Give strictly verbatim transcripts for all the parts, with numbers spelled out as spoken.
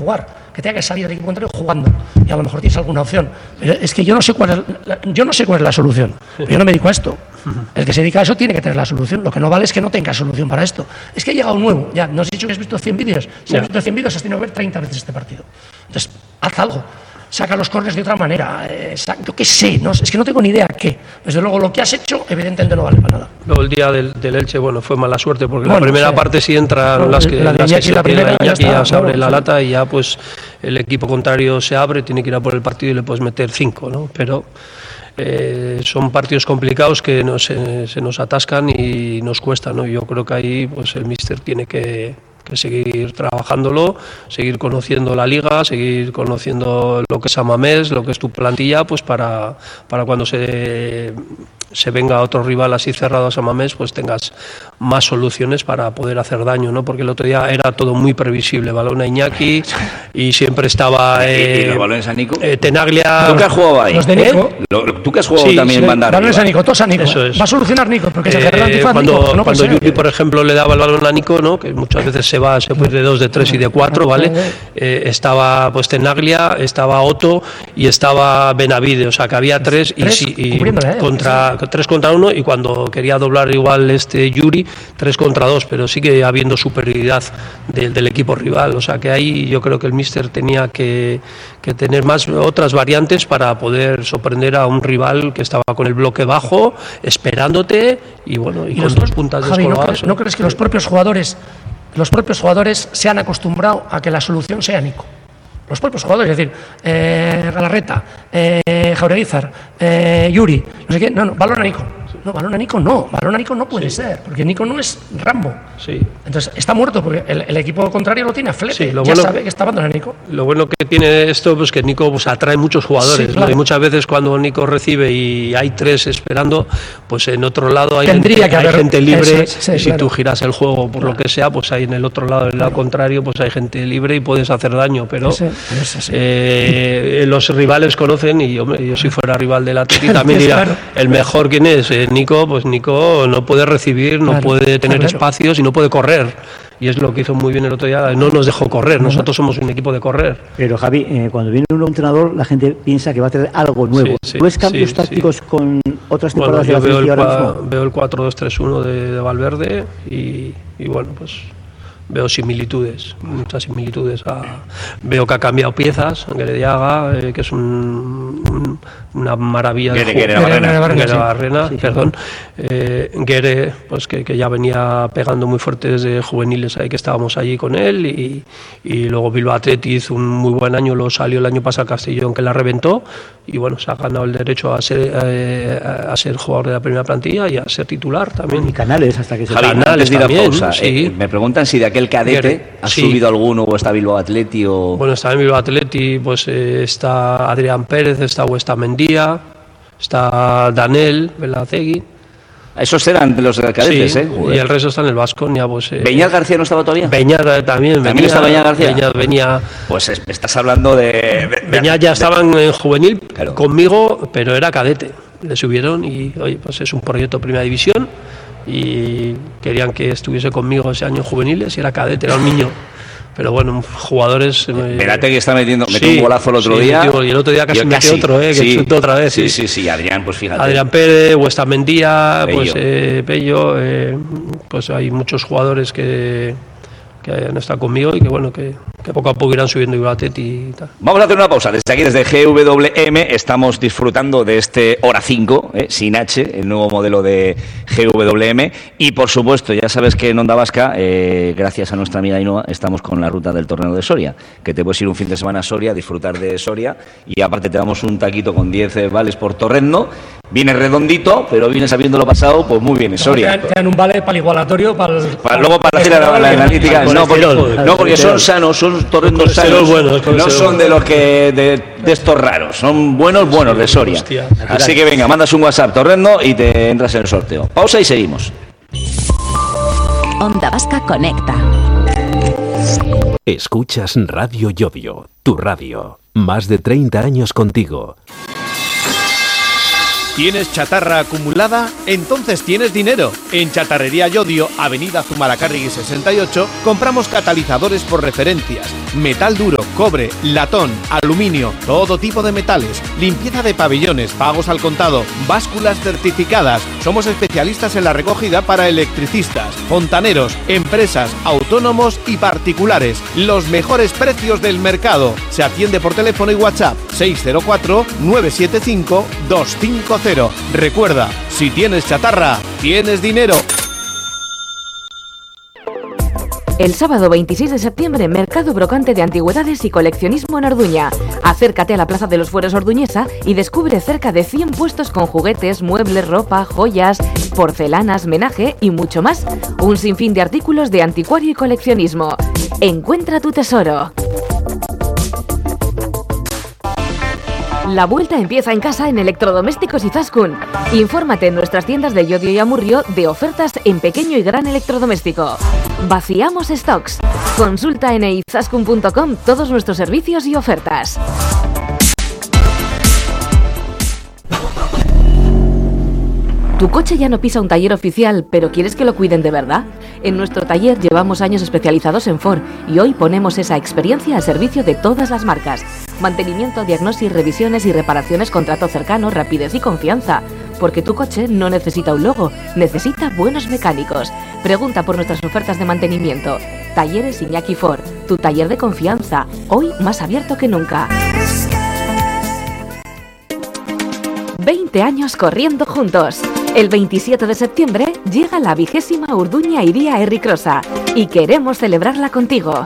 jugar, que tenga que salir del equipo contrario jugando, y a lo mejor tienes alguna opción. Pero es que yo no sé cuál es la, yo no sé cuál es la solución, pero yo no me dedico a esto. El que se dedica a eso tiene que tener la solución. Lo que no vale es que no tenga solución para esto. Es que ha llegado nuevo, ya, no has dicho que has visto cien vídeos. Si has visto cien vídeos, has tenido que ver treinta veces este partido. Entonces, haz algo. Saca los córneres de otra manera, eh, saca, yo qué sé, no, es que no tengo ni idea qué. Desde luego lo que has hecho evidentemente no vale para nada. Luego el día del, del Elche, bueno, fue mala suerte porque bueno, la primera sí. parte sí entran no, las que, la las que se la primera, la Iñaki, ya, ya se abre bueno, la sí. lata y ya pues el equipo contrario se abre, tiene que ir a por el partido y le puedes meter cinco, ¿no? Pero eh, son partidos complicados que nos, eh, se nos atascan y nos cuesta, ¿no? Yo creo que ahí pues el míster tiene que que seguir trabajándolo, seguir conociendo la liga, seguir conociendo lo que es Samamés, lo que es tu plantilla, pues para, para cuando se, se venga otro rival así cerrado a Samamés, pues tengas más soluciones para poder hacer daño, ¿no? Porque el otro día era todo muy previsible, balón a Iñaki y siempre estaba eh, ¿Y, y los balones a Nico? Eh, Tenaglia. ¿Tú que has jugado ahí? Los de Nico. ¿Eh? Lo, ¿Tú que has jugado Sí, también sí, en banda balones arriba? a Nico, todos a Nico. Eso es. Va a solucionar Nico, porque se Eh, agarra el antifaz cuando Nico, no cuando puede ser. Yuri, por ejemplo, le daba el balón a Nico, ¿no? Que muchas veces se va, se puede ir de dos, de tres y de cuatro, ¿vale? Eh, estaba pues Tenaglia, estaba Otto y estaba Benavide, o sea que había tres y, Tres, sí, y cubriéndole a él, contra tres contra uno y cuando quería doblar igual este Yuri, tres contra dos, pero sigue habiendo superioridad de, del equipo rival, o sea que ahí yo creo que el míster tenía que, que tener más otras variantes para poder sorprender a un rival que estaba con el bloque bajo, esperándote y bueno, y, Y con los- dos puntas Javi, ¿no descolgadas. crees, ¿no crees que los propios jugadores los propios jugadores se han acostumbrado a que la solución sea Nico? Los propios jugadores, es decir, eh, Galarreta, eh, Jaureguizar, eh, Yuri, no sé qué, no, no, balón a Nico. No, balón a Nico no, balón a Nico no puede Sí. ser, porque Nico no es Rambo. Sí. Entonces está muerto porque el, el equipo contrario lo tiene a flete, Sí, lo ya bueno sabe que- que está abandonando a Nico. Lo bueno que tiene esto pues que Nico pues, atrae muchos jugadores, Sí, claro. ¿no? Y muchas veces cuando Nico recibe y hay tres esperando, pues en otro lado hay, Tendría gente, que hay haber- gente libre eso es, sí, y si claro. tú giras el juego por lo que sea, pues ahí en el otro lado, en el lado contrario, pues hay gente libre y puedes hacer daño, pero Ese- ese sí. eh, los rivales conocen y hombre, yo si fuera rival del Atleti también diría, Claro. el mejor quién es, Eh, Nico, pues Nico no puede recibir, no Claro, puede tener claro. espacios y no puede correr. Y es lo que hizo muy bien el otro día, no nos dejó correr, nosotros somos un equipo de correr. Pero Javi, eh, cuando viene un nuevo entrenador, la gente piensa que va a tener algo nuevo. Sí, sí, ¿Tú ves cambios sí, tácticos sí. con otras Bueno, temporadas de yo la veo el, Atleti ahora cua- mismo? veo el cuatro dos tres uno de, de Valverde y, y bueno, pues veo similitudes, muchas similitudes. A, veo que ha cambiado piezas, Guerediaga, eh, que es un, un, una maravilla de Guere- juego. Guere Barrena. Guere Barrena, Guere sí. Barrena, Sí, sí. perdón. Eh, Guere, pues que, que ya venía pegando muy fuerte desde juveniles ahí que estábamos allí con él y, y luego Bilbao Athletic hizo un muy buen año, lo salió el año pasado Castellón que la reventó y bueno, se ha ganado el derecho a ser, eh, a ser jugador de la primera plantilla y a ser titular también. Y Canales hasta que se... Javi, Canales antes de ir a también, pausa, sí. eh, me preguntan si de aquel cadete Guere, ha sí. subido alguno o está Bilbao Atleti o... Bueno, está en Bilbao Athletic, pues eh, está Adrián Pérez, está Huesta Mendía, está Danel Velazegui. Esos eran de los cadetes, Sí, ¿eh? y el resto está en el Baskonia. Pues, eh, ¿Beñat García no estaba todavía? Beñat eh, también. ¿También venía, está Beñat García? Beñat venía. Pues es- me estás hablando de... de- de- Beñat ya de- estaban en juvenil Claro. conmigo, pero era cadete. Le subieron y, oye, pues es un proyecto Primera División y querían que estuviese conmigo ese año en juveniles y era cadete, era un niño. Pero bueno, jugadores... eh, Verate que está metiendo, metió sí, un golazo el otro sí, día. metió- y el otro día casi Yo metió otro, eh, que sí, chutó otra vez. Sí, sí, sí, Adrián, pues fíjate. Adrián Pérez, Huesta Mendía, Pello. pues eh, Pello, eh, pues hay muchos jugadores que, que han estado conmigo y que bueno, que, que poco a poco irán subiendo Bilbao Athletic y tal. Vamos a hacer una pausa. Desde aquí, desde G W M, estamos disfrutando de este Hora cinco, eh, sin H, el nuevo modelo de G W M. Y, por supuesto, ya sabes que en Onda Vasca, eh, gracias a nuestra amiga Ainhoa, estamos con la ruta del torneo de Soria, que te puedes ir un fin de semana a Soria, disfrutar de Soria, y aparte te damos un taquito con diez eh, vales por torrendo. Viene redondito, pero vienes habiéndolo pasado, pues muy bien, en Te Soria. dan, te dan un vale para el igualatorio, para el... Para, luego para hacer la, la analítica, no porque, colesterol. no, porque son sanos, son torrendos Colesterol sanos, bueno, es no colesterol. son de los que de, de estos raros, son buenos, buenos de Soria. hostia. Así que venga, mandas un WhatsApp torrendo y te entras en el sorteo. Pausa y seguimos. Onda Vasca Conecta. Escuchas Radio Llodio, tu radio. Más de treinta años contigo. ¿Tienes chatarra acumulada? Entonces tienes dinero. En Chatarrería Llodio, Avenida Zumalacárregui sesenta y ocho, compramos catalizadores por referencias, metal duro, cobre, latón, aluminio, todo tipo de metales, limpieza de pabellones, pagos al contado, básculas certificadas. Somos especialistas en la recogida para electricistas, fontaneros, empresas, autónomos y particulares. Los mejores precios del mercado. Se atiende por teléfono y WhatsApp seis cero cuatro, nueve siete cinco, dos cinco cero. Recuerda, si tienes chatarra, tienes dinero. El sábado veintiséis de septiembre, Mercado Brocante de Antigüedades y Coleccionismo en Orduña. Acércate a la Plaza de los Fueros Orduñesa y descubre cerca de cien puestos con juguetes, muebles, ropa, joyas, porcelanas, menaje y mucho más. Un sinfín de artículos de anticuario y coleccionismo. Encuentra tu tesoro. La vuelta empieza en casa en Electrodomésticos Izaskun. Infórmate en nuestras tiendas de Llodio y Amurrio de ofertas en pequeño y gran electrodoméstico. Vaciamos stocks. Consulta en izaskun punto com todos nuestros servicios y ofertas. ¿Tu coche ya no pisa un taller oficial, pero quieres que lo cuiden de verdad? En nuestro taller llevamos años especializados en Ford y hoy ponemos esa experiencia al servicio de todas las marcas. Mantenimiento, diagnosis, revisiones y reparaciones con trato cercano, rapidez y confianza. Porque tu coche no necesita un logo, necesita buenos mecánicos. Pregunta por nuestras ofertas de mantenimiento. Talleres Iñaki Ford, tu taller de confianza, hoy más abierto que nunca. veinte años corriendo juntos. El veintisiete de septiembre llega la vigésima Urduña Iría Herricrosa y queremos celebrarla contigo.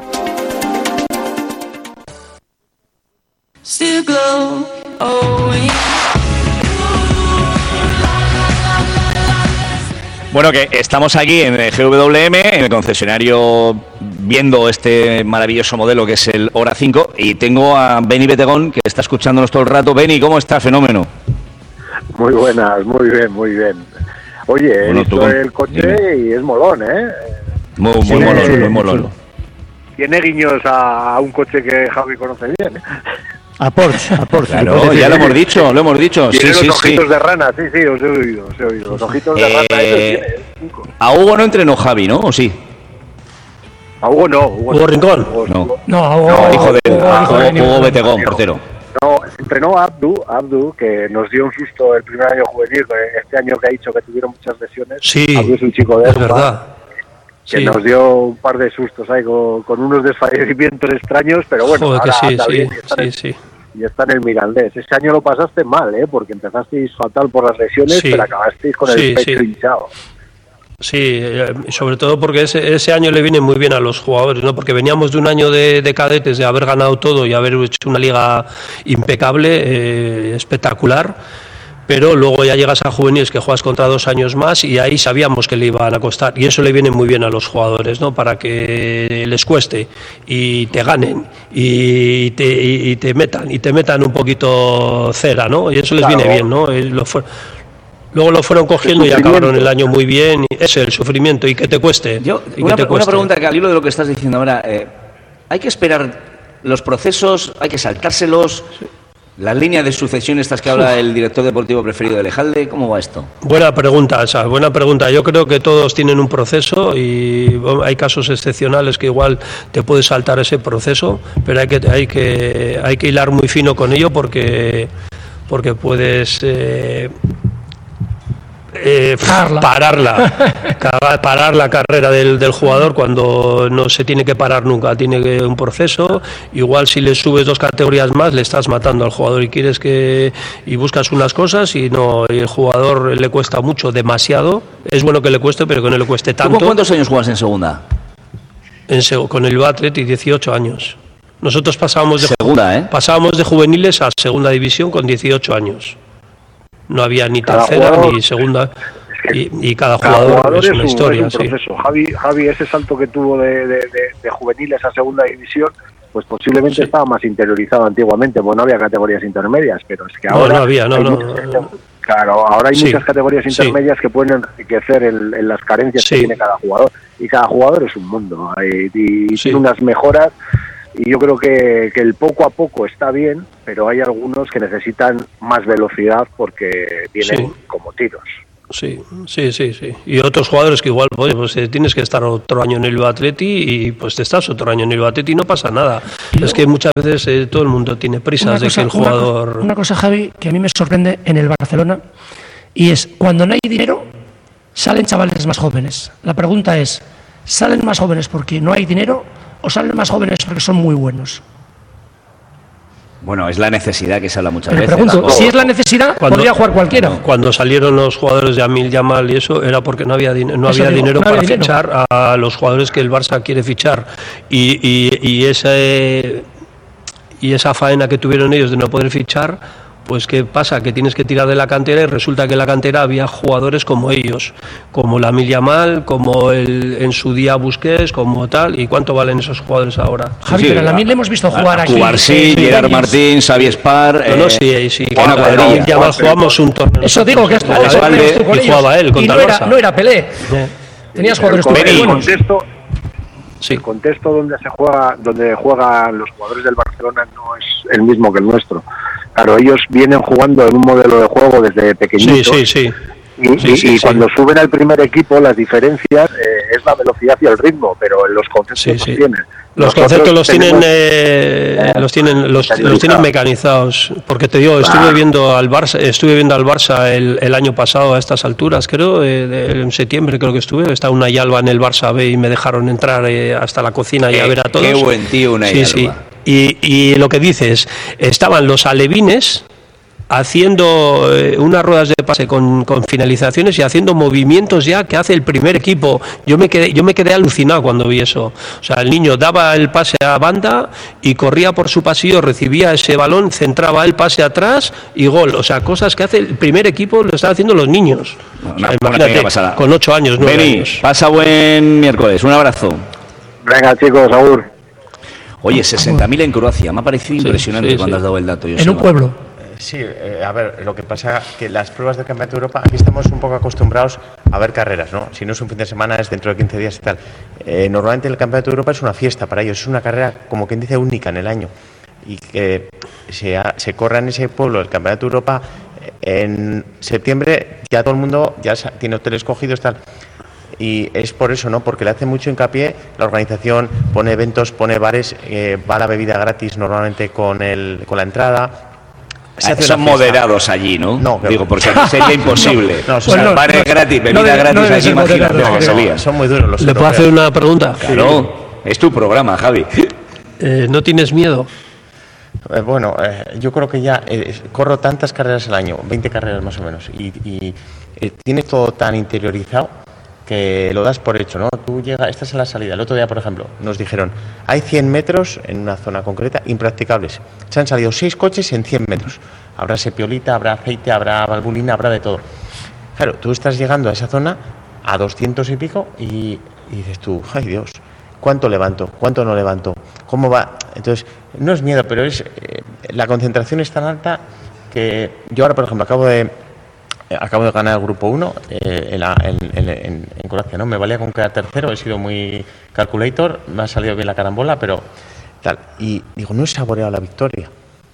Bueno, que estamos aquí en G W M, en el concesionario, viendo este maravilloso modelo que es el Hora cinco, y tengo a Beni Betegón, que está escuchándonos todo el rato. Beni, ¿cómo está? Fenómeno. Muy buenas, muy bien, muy bien. Oye, he visto el coche y es molón, ¿eh? Muy, muy tiene, molón, muy molón. Tiene guiños a, a un coche que Javi conoce bien. A Porsche, a Porsche. Claro, ya lo hemos dicho, lo hemos dicho. Tiene sí, los sí, ojitos sí. de rana, sí, sí, os he oído, os he oído. Los ojitos de Eh, rana, esos tiene. Cinco. A Hugo no entrenó Javi, ¿no? ¿O sí? A Hugo no. Hugo, Hugo Rincón. Hugo, No. Hugo, No, Hugo, No, hijo de Hugo, a hijo de Hugo, Hugo Hugo. Betegón, portero. No, entrenó a Abdu, Abdu, que nos dio un susto el primer año juvenil, este año que ha dicho que tuvieron muchas lesiones. Sí, Abdu es un chico de es Erma, verdad. que Sí. nos dio un par de sustos ahí con, con unos desfallecimientos extraños, pero bueno, Joder, que ahora sí, anda sí, bien y está, sí, en, sí. y está en el Mirandés. Ese año lo pasaste mal, ¿eh? Porque empezasteis fatal por las lesiones, Sí. pero acabasteis con Sí, el pecho sí. hinchado. Sí, eh, sobre todo porque ese, ese año le viene muy bien a los jugadores, ¿no? Porque veníamos de un año de, de cadetes, de haber ganado todo y haber hecho una liga impecable, eh, espectacular, pero luego ya llegas a juveniles que juegas contra dos años más y ahí sabíamos que le iban a costar, y eso le viene muy bien a los jugadores, ¿no? Para que les cueste y te ganen y te, y te metan y te metan un poquito cera, ¿no? Y eso les Claro. viene bien, ¿no? Y lo fue, luego lo fueron cogiendo y acabaron el año muy bien. Y ese, el sufrimiento, y que te cueste. Yo, y una, que te una cueste. pregunta que al hilo de lo que estás diciendo ahora, eh, ¿hay que esperar los procesos, hay que saltárselos? Las líneas de sucesión estas que habla el director deportivo preferido de Elejalde, ¿cómo va esto? Buena pregunta esa, buena pregunta. Yo creo que todos tienen un proceso y bueno, hay casos excepcionales que igual te puedes saltar ese proceso, pero hay que, hay que, hay que hilar muy fino con ello porque, porque puedes... Eh, Eh, Pararla. pararla, Cagar- parar la carrera del, del jugador cuando no se tiene que parar nunca, tiene que un proceso. Igual si le subes dos categorías más le estás matando al jugador y quieres que y buscas unas cosas y no, y el jugador le cuesta mucho, demasiado. Es bueno que le cueste, pero que no le cueste ¿Tú tanto. con cuántos años juegas en segunda? En seg- con el Athletic dieciocho años. Nosotros pasábamos de Segunda, ¿eh? pasábamos de juveniles a segunda división con dieciocho años. No había ni Cada tercera jugador- ni segunda, y, y cada Cada jugador, jugador es una un, historia. es un sí. proceso. Javi, Javi, ese salto que tuvo de, de, de, de juveniles a segunda división, pues posiblemente Sí. estaba más interiorizado antiguamente, pues no había categorías intermedias, pero es que No, ahora... no había, no, hay no, muchas- no. Claro, ahora hay Sí, muchas categorías sí. intermedias que pueden enriquecer en, en las carencias Sí. que tiene cada jugador, y cada jugador es un mundo, y, y Sí. tiene unas mejoras y yo creo que, que el poco a poco está bien, pero hay algunos que necesitan más velocidad porque vienen Sí. como tiros. Sí, sí, sí, sí. Y otros jugadores que igual, oye, pues eh, tienes que estar otro año en el Bilbao Athletic y pues te estás otro año en el Bilbao Athletic y no pasa nada. Es que muchas veces eh, todo el mundo tiene prisas de que el una jugador... co- una cosa, Javi, que a mí me sorprende en el Barcelona, y es, cuando no hay dinero, salen chavales más jóvenes. La pregunta es, ¿salen más jóvenes porque no hay dinero o salen más jóvenes porque son muy buenos? Bueno, es la necesidad que se habla muchas Pero veces. pregunto, O- si es la necesidad, Cuando- podría jugar cualquiera. Cuando salieron los jugadores de Amil Yamal y eso, era porque no había, din- no Eso había digo, dinero no había para dinero. fichar a los jugadores que el Barça quiere fichar. Y, y, y, ese, y esa faena que tuvieron ellos de no poder fichar, pues ¿qué pasa? Que tienes que tirar de la cantera y resulta que en la cantera había jugadores como ellos, como la Amil Yamal, como el, en su día Busquets, como tal. ¿Y cuánto valen esos jugadores ahora? Javi, Sí, pero a la a- mil le hemos visto jugar a aquí. jugar sí, eh, Gerard Núñez. Martín, Xavi Espar... No, no, eh, sí, sí, Juan con la Cuadrilla. Amil Yamal jugamos un torneo. Eso digo, que esto Con eso Valde, juegas tú con y ellos. jugaba él Y contra no el era, Barça. no era Pelé. Sí. Tenías El, jugadores con- muy el buenos. contexto, Sí. el contexto donde se juega, donde juegan los jugadores del Barcelona no es el mismo que el nuestro. Claro, ellos vienen jugando en un modelo de juego desde Sí, pequeñitos. sí, sí. Y, Sí, y- sí, y sí. cuando suben al primer equipo, las diferencias eh, es la velocidad y el ritmo, pero los conceptos Sí, los sí. tienen. Los Nosotros conceptos los tienen, tenemos- eh, los tienen, los, los tienen mecanizados. Porque te digo, estuve Claro. viendo al Barça, estuve viendo al Barça el, el año pasado a estas alturas, creo, eh, de- en septiembre creo que estuve. Estaba una Yalba en el Barça B y me dejaron entrar eh, hasta la cocina y Qué- a ver a todos. qué buen tío, Unai Sí, sí. Alba. Y, y lo que dices, estaban los alevines haciendo eh, unas ruedas de pase con, con finalizaciones y haciendo movimientos ya que hace el primer equipo. Yo me quedé, yo me quedé alucinado cuando vi eso. O sea, el niño daba el pase a banda y corría por su pasillo, recibía ese balón, centraba el pase atrás y gol. O sea, cosas que hace el primer equipo lo están haciendo los niños. Una- O sea, una imagínate, pequeña pasada. con ocho años, nueve Beni, años. pasa buen miércoles. Un abrazo. Venga, chicos, Agur. Oye, sesenta mil en Croacia. Me ha parecido Sí, impresionante sí, cuando sí. has dado el dato. En un Joseba. pueblo. Sí, eh, a ver, lo que pasa es que las pruebas del Campeonato de Europa, aquí estamos un poco acostumbrados a ver carreras, ¿no? Si no es un fin de semana, es dentro de quince días y tal. Eh, normalmente el Campeonato de Europa es una fiesta para ellos, es una carrera, como quien dice, única en el año. Y que se, ha- se corra en ese pueblo el Campeonato de Europa eh, en septiembre, ya todo el mundo ya sa- tiene hoteles cogidos, tal. Y es por eso, ¿no? Porque le hace mucho hincapié la organización, pone eventos, pone bares, eh, va la bebida gratis normalmente con, el, con la entrada. Se Ah, hace son una fiesta. moderados allí, ¿no? No, que- Digo, porque sería imposible. No, no, o sea, pues no, bares no, gratis, no bebida debe- gratis, no debe allí ser imagínate moderado, lo que creo. se lía. Son muy duros los ¿Le puedo europeos. hacer una pregunta? Claro, es tu programa, Javi. Eh, ¿No tienes miedo? Eh, bueno, eh, yo creo que ya eh, corro tantas carreras al año, veinte carreras más o menos, y, y eh, tienes todo tan interiorizado que lo das por hecho, ¿no? Tú llegas, estás en la salida. El otro día, por ejemplo, nos dijeron, hay cien metros en una zona concreta impracticables. Se han salido seis coches en cien metros. Habrá sepiolita, habrá aceite, habrá valvulina, habrá de todo. Claro, tú estás llegando a esa zona a doscientos y pico y, y dices tú, ay Dios, ¿cuánto levanto? ¿Cuánto no levanto? ¿Cómo va? Entonces, no es miedo, pero es eh, la concentración es tan alta que yo ahora, por ejemplo, acabo de eh, acabo de ganar el grupo uno eh, en, la- en, en, en- en Croacia, ¿no? Me valía con quedar tercero, he sido muy calculator, me ha salido bien la carambola, pero tal. Y digo, no he saboreado la victoria.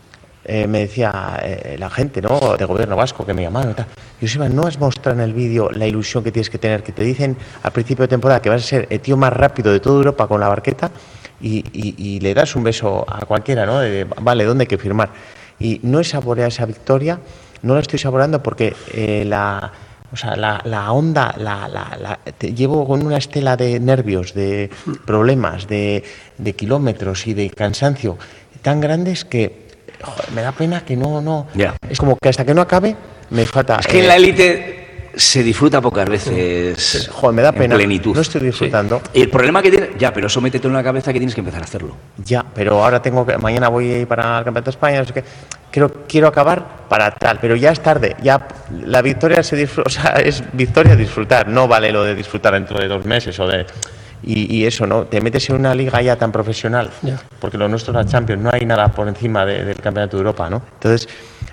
Eh, me decía eh, la gente, ¿no?, de gobierno vasco que me llamaron y tal. Joseba, no has mostrado en el vídeo la ilusión que tienes que tener, que te dicen al principio de temporada que vas a ser el tío más rápido de toda Europa con la barqueta y, y- y le das un beso a cualquiera, ¿no? De, vale, ¿dónde hay que firmar? Y no he saboreado esa victoria, no la estoy saboreando porque eh, la, o sea, la, la onda, la, la- la- te llevo con una estela de nervios, de problemas, de, de kilómetros y de cansancio tan grandes que joder, me da pena que no, no. Ya. Es como que hasta que no acabe me falta. Es que eh, en la élite se disfruta pocas veces. Joder, me da en pena. plenitud. No estoy disfrutando. Y el problema que tiene, ya, pero eso métete en la cabeza que tienes que empezar a hacerlo. Ya, pero ahora tengo que. Mañana voy a ir para el Campeonato de España, no sé qué. Quiero, quiero acabar para tal, pero ya es tarde. Ya la victoria se disfruta, o sea, es victoria disfrutar. No vale lo de disfrutar dentro de dos meses o de. Y, y eso, ¿no? Te metes en una liga ya tan profesional, Ya. porque lo nuestro es la Champions, no hay nada por encima de- del Campeonato de Europa, ¿no? Entonces,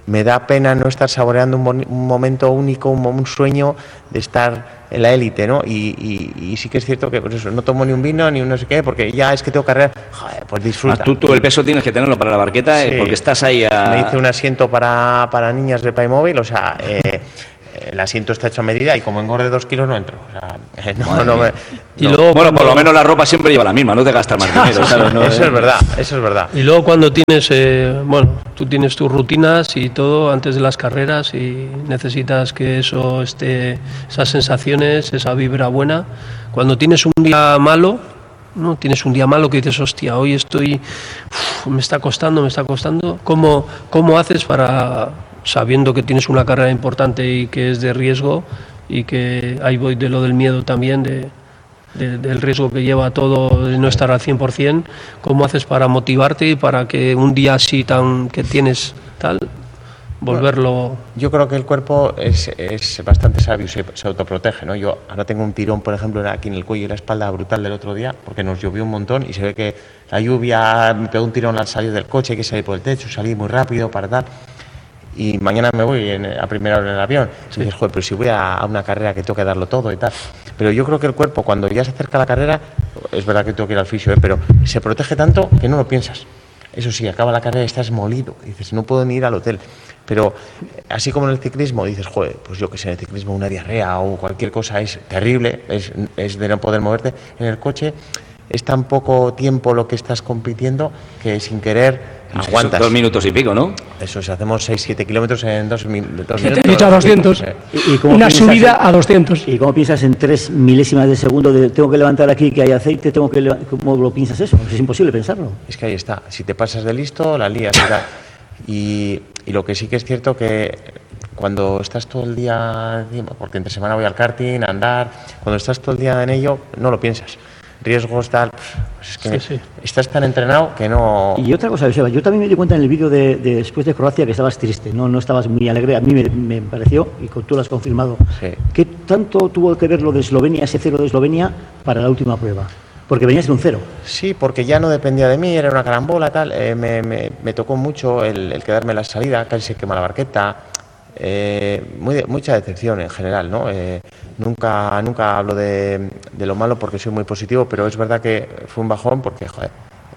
me da pena no estar saboreando un, un momento único, un, un sueño de estar en la élite, ¿no? Y, y, y sí que es cierto que, pues eso, no tomo ni un vino ni un no sé qué, porque ya es que tengo carrera, joder, pues disfruta. Ah, tú, tú el peso tienes que tenerlo para la barqueta, sí, eh, porque estás ahí a... Me hice un asiento para, para niñas de Playmobil, o sea... Eh, el asiento está hecho a medida y como engorde dos kilos no entro. O sea, no, no me, y luego, bueno, por lo menos la ropa siempre lleva la misma, no te gastas más dinero, ¿sabes? No, eso es verdad, eso es verdad. Y luego cuando tienes, eh, bueno, tú tienes tus rutinas y todo antes de las carreras y necesitas que eso esté, esas sensaciones, esa vibra buena. Cuando tienes un día malo, no tienes un día malo que dices, hostia, hoy estoy, uf, me está costando, me está costando. ¿Cómo, cómo haces para, sabiendo que tienes una carrera importante y que es de riesgo y que ahí voy de lo del miedo también, de, de, del riesgo que lleva todo, de no estar al cien por ciento, ¿cómo haces para motivarte y para que un día así tan que tienes tal, volverlo? Bueno, yo creo que el cuerpo es, es bastante sabio, se, se autoprotege, ¿no? Yo ahora tengo un tirón, por ejemplo, aquí en el cuello y la espalda brutal del otro día, porque nos llovió un montón y se ve que la lluvia me pegó un tirón al salir del coche, hay que salir por el techo, salí muy rápido para tal. Y mañana me voy en, a primera hora en el avión. Sí. Y dices, joder, pero si voy a, a una carrera que tengo que darlo todo y tal. Pero yo creo que el cuerpo, cuando ya se acerca a la carrera, es verdad que tengo que ir al fisio, ¿eh? Pero se protege tanto que no lo piensas. Eso sí, acaba la carrera y estás molido. Y dices, no puedo ni ir al hotel. Pero así como en el ciclismo, dices, joder, pues yo que sé, en el ciclismo una diarrea o cualquier cosa es terrible, es, es de no poder moverte. En el coche es tan poco tiempo lo que estás compitiendo que sin querer aguantas. Dos minutos y pico, ¿no? Eso es, hacemos seis siete kilómetros en dos, mi, dos minutos. Te he dicho a doscientos. ¿Y, y una subida en, a doscientos. ¿Y cómo piensas en tres milésimas de segundo de tengo que levantar aquí que hay aceite, tengo que ¿cómo lo piensas eso? Es imposible pensarlo. Es que ahí está. Si te pasas de listo, la lías. Y, y lo que sí que es cierto que cuando estás todo el día, porque entre semana voy al karting, a andar, cuando estás todo el día en ello, no lo piensas. Riesgos, tal, pues es que sí, sí. Estás tan entrenado que no... Y otra cosa, Joseba, yo también me di cuenta en el vídeo de, de después de Croacia que estabas triste, no, no estabas muy alegre, a mí me, me pareció, y tú lo has confirmado, sí. ¿Qué tanto tuvo que ver lo de Eslovenia, ese cero de Eslovenia, para la última prueba? Porque venías de un cero. Sí, porque ya no dependía de mí, era una carambola, tal, eh, me, me, me tocó mucho el, el quedarme en la salida, casi se quema la barqueta, eh, muy de, mucha decepción en general, ¿no? Eh, Nunca, nunca hablo de, de lo malo porque soy muy positivo, pero es verdad que fue un bajón porque, joder,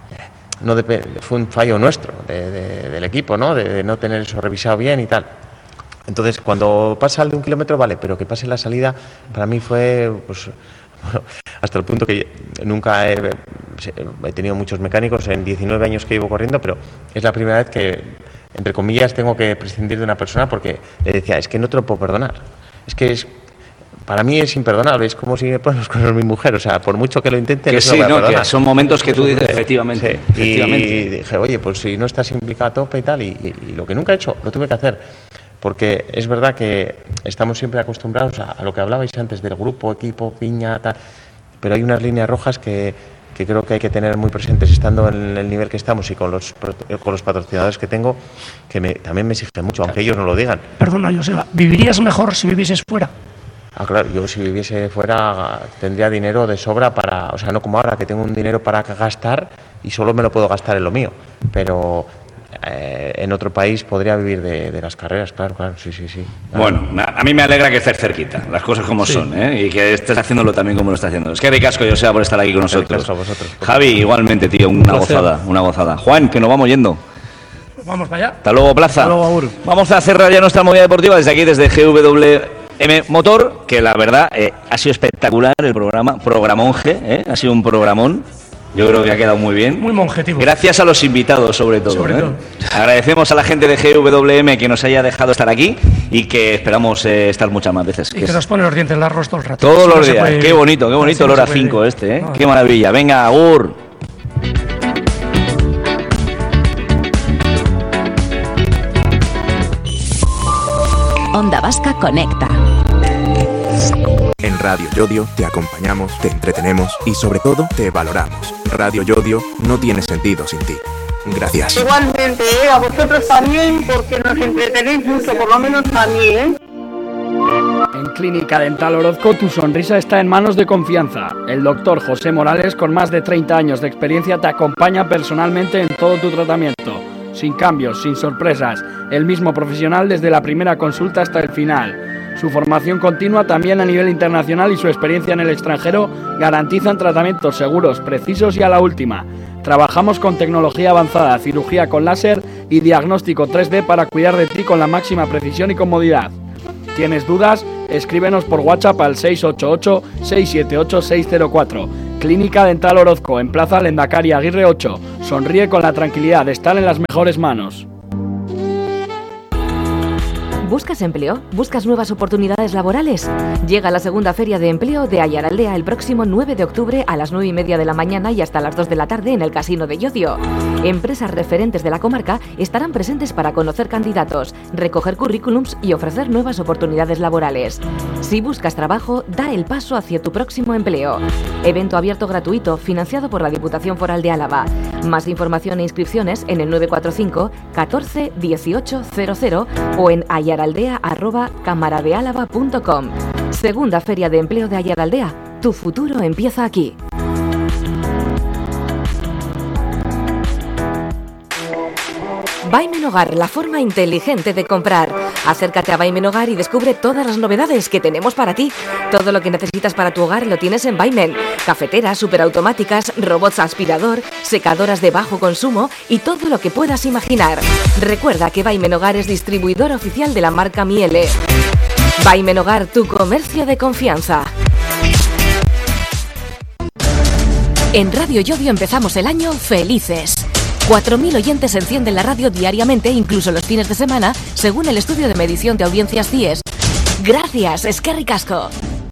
no dep- fue un fallo nuestro, de, de, del equipo, ¿no? De, de no tener eso revisado bien y tal. Entonces, cuando pasa el de un kilómetro, vale, pero que pase la salida, para mí fue, pues, bueno, hasta el punto que nunca he, he tenido muchos mecánicos en diecinueve años que llevo corriendo, pero es la primera vez que, entre comillas, tengo que prescindir de una persona porque le decía, es que no te lo puedo perdonar. Es que es... Para mí es imperdonable, es como si me ponen los cuernos mi mujer, o sea, por mucho que lo intente, que no sí, no, que son momentos que tú dices, efectivamente, sí. efectivamente. Y dije, oye, pues si no estás implicado a tope y tal, y, y, y lo que nunca he hecho, lo tuve que hacer, porque es verdad que estamos siempre acostumbrados a, a lo que hablabais antes del grupo, equipo, piña, tal, pero hay unas líneas rojas que, que creo que hay que tener muy presentes estando en el nivel que estamos y con los, con los patrocinadores que tengo, que me, también me exigen mucho, aunque ellos no lo digan. Perdona, Joseba, ¿vivirías mejor si vivieses fuera? Ah, claro, yo si viviese fuera tendría dinero de sobra para, o sea, no como ahora que tengo un dinero para gastar y solo me lo puedo gastar en lo mío, pero eh, en otro país podría vivir de, de las carreras, claro, claro, sí, sí, sí. Claro. Bueno, a mí me alegra que estés cerquita, las cosas como sí. son, ¿eh? Y que estés haciéndolo también como lo estás haciendo. Es que ricasco, Joseba, por estar aquí con nosotros. A vosotros. Javi, igualmente, tío, una gozada, una gozada. Juan, que nos vamos yendo. Vamos para allá. Hasta luego, Plaza. Hasta luego, Agur. Vamos a cerrar ya nuestra movida deportiva desde aquí, desde G W M Motor, que la verdad eh, ha sido espectacular el programa, programonje, ¿eh? Ha sido un programón, yo creo que ha quedado muy bien. Muy monjetivo. Gracias a los invitados, sobre todo. Sobre ¿eh? todo. Agradecemos a la gente de G W M que nos haya dejado estar aquí y que esperamos eh, estar muchas más veces. Y que, que nos pone los dientes largos todo el rato. Todos los días, qué bonito, qué bonito el hora cinco este, ¿eh? No, qué maravilla. Venga, Agur. Onda Vasca Conecta. En Radio Yodio te acompañamos, te entretenemos y sobre todo te valoramos. Radio Yodio no tiene sentido sin ti. Gracias. Igualmente, ¿eh? A vosotros también, porque nos entretenéis mucho, por lo menos a mí, ¿eh? En Clínica Dental Orozco tu sonrisa está en manos de confianza. El doctor José Morales, con más de treinta años de experiencia, te acompaña personalmente en todo tu tratamiento. sin cambios, sin sorpresas. El mismo profesional desde la primera consulta hasta el final. Su formación continua también a nivel internacional y su experiencia en el extranjero garantizan tratamientos seguros, precisos y a la última. Trabajamos con tecnología avanzada, cirugía con láser y diagnóstico tres D para cuidar de ti con la máxima precisión y comodidad. ¿Tienes dudas? Escríbenos por WhatsApp al seis ocho ocho, seis siete ocho, seis cero cuatro. Clínica Dental Orozco, en Plaza Lendakari Aguirre ocho. Sonríe con la tranquilidad de estar en las mejores manos. ¿Buscas empleo? ¿Buscas nuevas oportunidades laborales? Llega la segunda Feria de Empleo de Ayaraldea el próximo nueve de octubre a las nueve y media de la mañana y hasta las dos de la tarde en el Casino de Llodio. Empresas referentes de la comarca estarán presentes para conocer candidatos, recoger currículums y ofrecer nuevas oportunidades laborales. Si buscas trabajo, da el paso hacia tu próximo empleo. Evento abierto gratuito, financiado por la Diputación Foral de Álava. Más información e inscripciones en el nueve cuatro cinco, catorce, dieciocho, cero cero o en ayaraldea arroba camaradealava punto com. Segunda Feria de Empleo de Ayaraldea. Tu futuro empieza aquí. Baimen Hogar, la forma inteligente de comprar. Acércate a Baimen Hogar y descubre todas las novedades que tenemos para ti. Todo lo que necesitas para tu hogar lo tienes en Baimen. Cafeteras, superautomáticas, robots aspirador, secadoras de bajo consumo y todo lo que puedas imaginar. Recuerda que Baimen Hogar es distribuidor oficial de la marca Miele. Baimen Hogar, tu comercio de confianza. En Radio Llodio empezamos el año felices. cuatro mil oyentes encienden la radio diariamente, incluso los fines de semana, según el estudio de medición de audiencias C I E S. Gracias, eskerrik asko.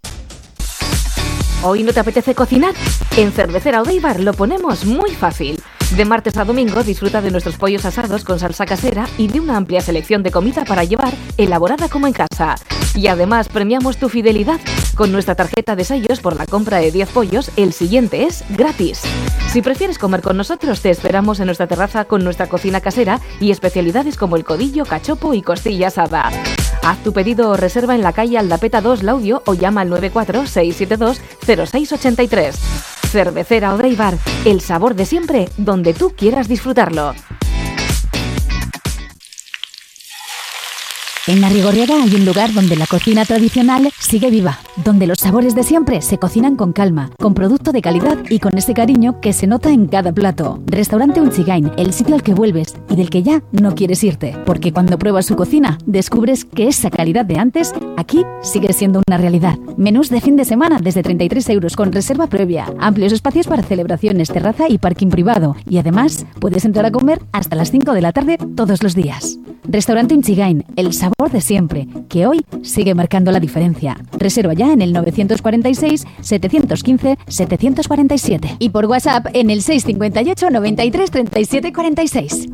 ¿Hoy no te apetece cocinar? En Cervecera Odeibar lo ponemos muy fácil. De martes a domingo disfruta de nuestros pollos asados con salsa casera y de una amplia selección de comida para llevar, elaborada como en casa. Y además premiamos tu fidelidad. Con nuestra tarjeta de sellos por la compra de diez pollos, el siguiente es gratis. Si prefieres comer con nosotros, te esperamos en nuestra terraza con nuestra cocina casera y especialidades como el codillo, cachopo y costilla asada. Haz tu pedido o reserva en la calle Aldapeta dos Laudio o llama al nueve cuatro seis siete dos cero seis ocho tres. Cervecera Odeibar, el sabor de siempre, donde tú quieras disfrutarlo. En Arrigorriaga hay un lugar donde la cocina tradicional sigue viva, donde los sabores de siempre se cocinan con calma, con producto de calidad y con ese cariño que se nota en cada plato. Restaurante Unchigain, el sitio al que vuelves y del que ya no quieres irte, porque cuando pruebas su cocina descubres que esa calidad de antes aquí sigue siendo una realidad. Menús de fin de semana desde treinta y tres euros con reserva previa, amplios espacios para celebraciones, terraza y parking privado, y además puedes entrar a comer hasta las cinco de la tarde todos los días. Restaurante Unchigain, el sabor de siempre, que hoy sigue marcando la diferencia. Reserva ya en el nueve cuatro seis, siete uno cinco, siete cuatro siete y por WhatsApp en el seis cinco ocho, noventa y tres, treinta y siete cuarenta y seis.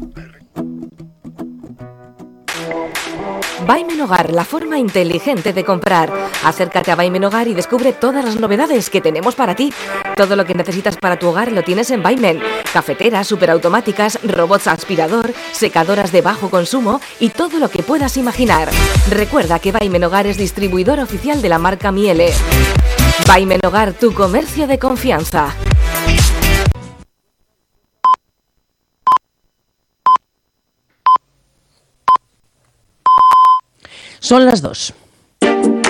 Baimen Hogar, la forma inteligente de comprar. Acércate a Baimen Hogar y descubre todas las novedades que tenemos para ti. Todo lo que necesitas para tu hogar lo tienes en Baimen. Cafeteras, superautomáticas, robots aspirador, secadoras de bajo consumo y todo lo que puedas imaginar. Recuerda que Baimen Hogar es distribuidor oficial de la marca Miele. Baimen Hogar, tu comercio de confianza. Son las dos.